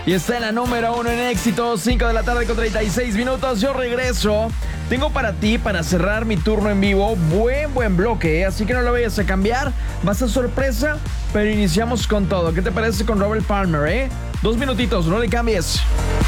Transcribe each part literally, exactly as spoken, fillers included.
y está en la número uno en éxito. Cinco de la tarde con treinta y seis minutos. Yo regreso. Tengo para ti, para cerrar mi turno en vivo, buen, buen bloque, ¿eh? Así que no lo vayas a cambiar. Va a ser sorpresa, pero iniciamos con todo. ¿Qué te parece con Robert Palmer, eh? Dos minutitos, no le cambies.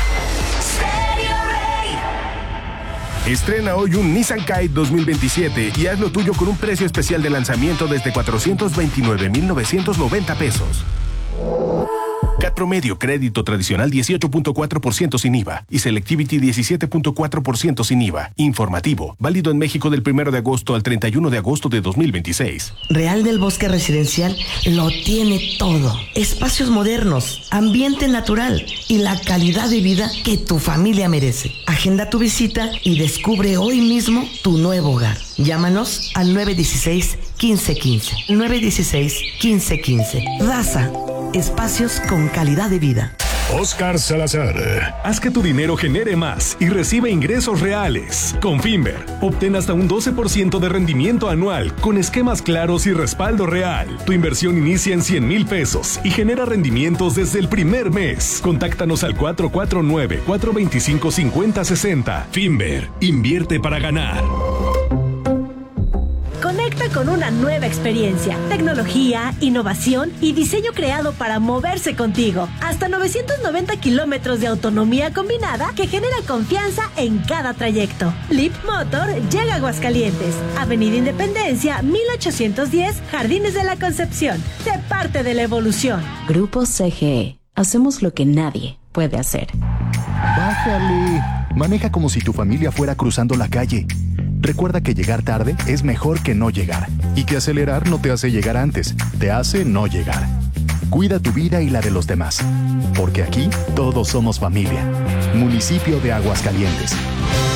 Estrena hoy un Nissan Kite dos mil veintisiete y haz lo tuyo con un precio especial de lanzamiento desde cuatrocientos veintinueve mil novecientos noventa pesos. C A T promedio, crédito tradicional dieciocho punto cuatro por ciento sin I V A y Selectivity diecisiete punto cuatro por ciento sin I V A. Informativo, válido en México del primero de agosto al treinta y uno de agosto de dos mil veintiséis. Real del Bosque Residencial lo tiene todo. Espacios modernos, ambiente natural y la calidad de vida que tu familia merece. Agenda tu visita y descubre hoy mismo tu nuevo hogar. Llámanos al nueve uno seis, uno cinco uno cinco. nueve uno seis, uno cinco uno cinco. Raza. Espacios con calidad de vida. Oscar Salazar. Haz que tu dinero genere más y recibe ingresos reales. Con Finver, obtén hasta un doce por ciento de rendimiento anual con esquemas claros y respaldo real. Tu inversión inicia en cien mil pesos y genera rendimientos desde el primer mes. Contáctanos al cuatro cuatro nueve, cuatro dos cinco, cinco cero seis cero. Finver, invierte para ganar. Conecta con una nueva experiencia, tecnología, innovación y diseño creado para moverse contigo. Hasta novecientos noventa kilómetros de autonomía combinada que genera confianza en cada trayecto. Leap Motor llega a Aguascalientes, Avenida Independencia, mil ochocientos diez, Jardines de la Concepción. Sé parte de la evolución. Grupo C G E. Hacemos lo que nadie puede hacer. Bájale. Maneja como si tu familia fuera cruzando la calle. Recuerda que llegar tarde es mejor que no llegar. Y que acelerar no te hace llegar antes, te hace no llegar. Cuida tu vida y la de los demás. Porque aquí todos somos familia. Municipio de Aguascalientes.